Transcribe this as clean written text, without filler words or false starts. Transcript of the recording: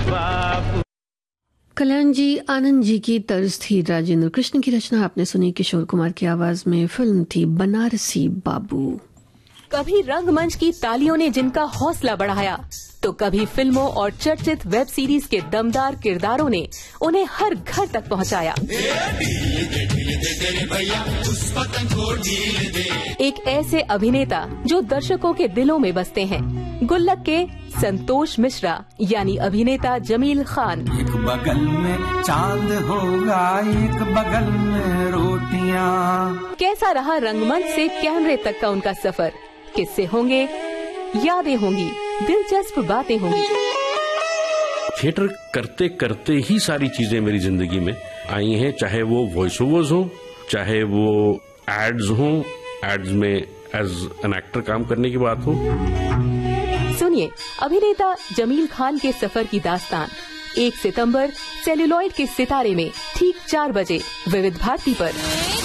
बाबू। कल्याण जी आनंद जी की तर्ज थी, राजेंद्र कृष्ण की रचना आपने सुनी किशोर कुमार की आवाज में। फिल्म थी बनारसी बाबू। कभी रंगमंच की तालियों ने जिनका हौसला बढ़ाया, तो कभी फिल्मों और चर्चित वेब सीरीज के दमदार किरदारों ने उन्हें हर घर तक पहुंचाया। एक ऐसे अभिनेता जो दर्शकों के दिलों में बसते हैं, गुल्लक के संतोष मिश्रा यानी अभिनेता जमील खान। एक बगल में चांद होगा, एक बगल में रोटियां। कैसा रहा रंगमंच से कैमरे तक का उनका सफर? किस्से होंगे, यादें होंगी, दिलचस्प बातें होंगी। थिएटर करते करते ही सारी चीजें मेरी जिंदगी में आई हैं, चाहे वो वॉइस ओवर्स हो, चाहे वो एड्स हो, एड्स में एज एन एक्टर काम करने की बात हो। सुनिए अभिनेता जमील खान के सफर की दास्तान 1 सितंबर सेल्यूलॉइड के सितारे में ठीक 4 बजे विविध भारती पर।